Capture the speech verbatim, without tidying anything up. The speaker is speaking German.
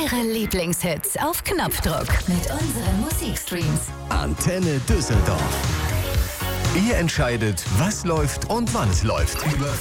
Eure Lieblingshits auf Knopfdruck mit unseren Musikstreams. Antenne Düsseldorf. Ihr entscheidet, was läuft und wann es läuft. Über